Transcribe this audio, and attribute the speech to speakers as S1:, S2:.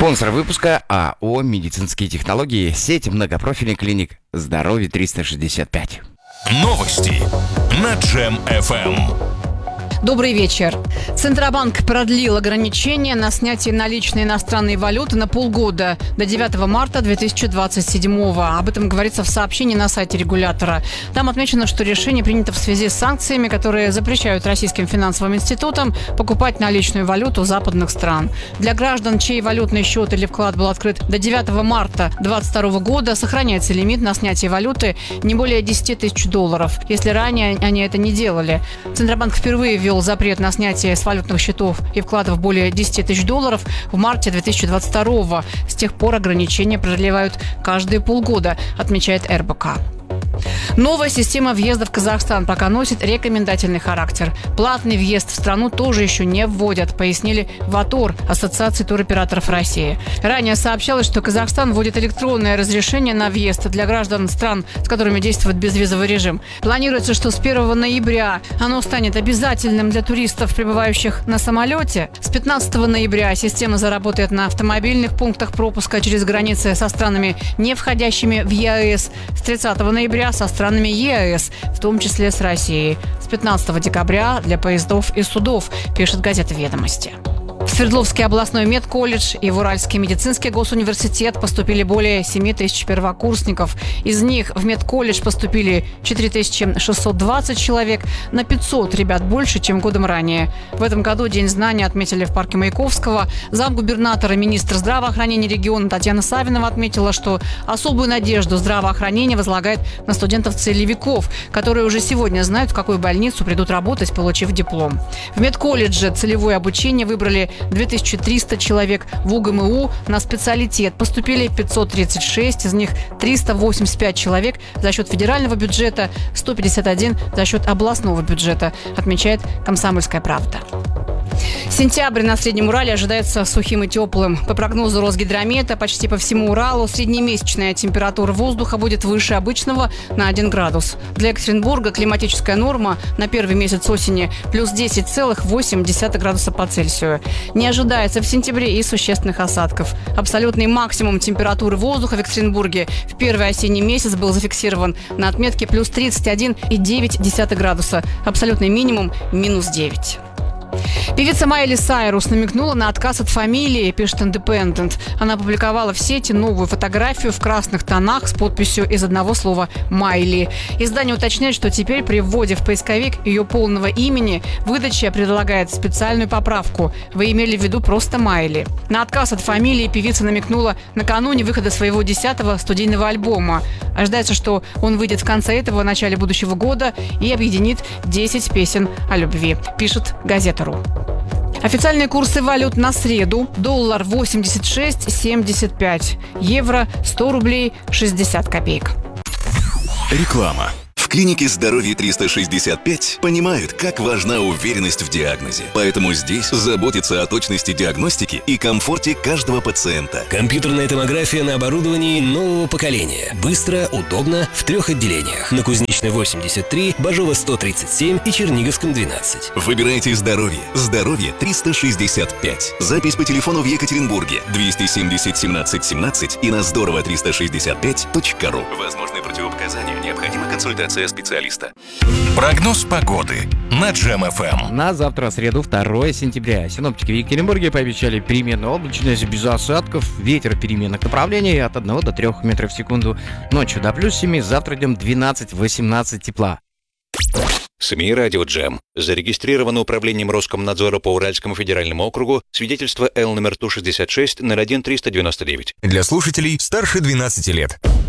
S1: Спонсор выпуска АО «Медицинские технологии», сеть многопрофильных клиник «Здоровье 365».
S2: Новости на Джем FM.
S3: Добрый вечер. Центробанк продлил ограничения на снятие наличной иностранной валюты на полгода, до 9 марта 2027-го. Об этом говорится в сообщении на сайте регулятора. Там отмечено, что решение принято в связи с санкциями, которые запрещают российским финансовым институтам покупать наличную валюту западных стран. Для граждан, чей валютный счет или вклад был открыт до 9 марта 2022 года, сохраняется лимит на снятие валюты не более 10 тысяч долларов, если ранее они это не делали. Центробанк впервые ввел запрет на снятие с валютных счетов и вкладов более 10 тысяч долларов в марте 2022-го. С тех пор ограничения продлевают каждые полгода, отмечает РБК. Новая система въезда в Казахстан пока носит рекомендательный характер. Платный въезд в страну тоже еще не вводят, пояснили в АТОР, Ассоциации туроператоров России. Ранее сообщалось, что Казахстан вводит электронное разрешение на въезд для граждан стран, с которыми действует безвизовый режим. Планируется, что с 1 ноября оно станет обязательным для туристов, прибывающих на самолете. С 15 ноября система заработает на автомобильных пунктах пропуска через границы со странами, не входящими в ЕАЭС. С 30 ноября со странами ЕАЭС, в том числе с Россией. С 15 декабря для поездов и судов, пишет газета «Ведомости». В Свердловский областной медколледж и в Уральский медицинский госуниверситет поступили более 7 тысяч первокурсников. Из них в медколледж поступили 4620 человек, на 500 ребят больше, чем годом ранее. В этом году День знания отметили в парке Маяковского. Замгубернатора и министр здравоохранения региона Татьяна Савинова отметила, что особую надежду здравоохранение возлагает на студентов-целевиков, которые уже сегодня знают, в какую больницу придут работать, получив диплом. В медколледже целевое обучение выбрали 2300 человек, в УГМУ на специалитет поступили 536, из них 385 человек за счет федерального бюджета, 151 за счет областного бюджета, отмечает «Комсомольская правда». Сентябрь на Среднем Урале ожидается сухим и теплым. По прогнозу Росгидромета, почти по всему Уралу среднемесячная температура воздуха будет выше обычного на 1 градус. Для Екатеринбурга климатическая норма на первый месяц осени плюс 10,8 градуса по Цельсию. Не ожидается в сентябре и существенных осадков. Абсолютный максимум температуры воздуха в Екатеринбурге в первый осенний месяц был зафиксирован на отметке плюс 31,9 градуса. Абсолютный минимум минус 9. Певица Майли Сайрус намекнула на отказ от фамилии, пишет Independent. Она опубликовала в сети новую фотографию в красных тонах с подписью из одного слова «Майли». Издание уточняет, что теперь при вводе в поисковик ее полного имени выдача предлагает специальную поправку. Вы имели в виду просто Майли. На отказ от фамилии певица намекнула накануне выхода своего 10-го студийного альбома. Ожидается, что он выйдет в конце этого, начале будущего года и объединит 10 песен о любви, пишет газета.ру. Официальные курсы валют на среду. Доллар 86,75. Евро 100 рублей 60 копеек.
S2: Реклама.
S4: В клинике «Здоровье 365» понимают, как важна уверенность в диагнозе. Поэтому здесь заботятся о точности диагностики и комфорте каждого пациента.
S5: Компьютерная томография на оборудовании нового поколения. Быстро, удобно, в 3 отделениях. На Кузнечной 83, Бажова 137 и Черниговском 12.
S4: Выбирайте «Здоровье». «Здоровье 365». Запись по телефону в Екатеринбурге 270 17 17 и на здорово365.ру. Возможны противопоказания. Необходима консультация специалиста.
S2: Прогноз погоды на Джем FM.
S1: На завтра, среду, 2 сентября. Синоптики в Екатеринбурге пообещали переменную облачность без осадков, ветер переменных направлений от 1 до 3 метров в секунду. Ночью до плюс 7, завтра днем 12-18 тепла.
S6: СМИ «Радио Джем». Зарегистрировано управлением Роскомнадзора по Уральскому федеральному округу свидетельство Л номер Ту-66 01-399.
S2: Для слушателей старше 12 лет.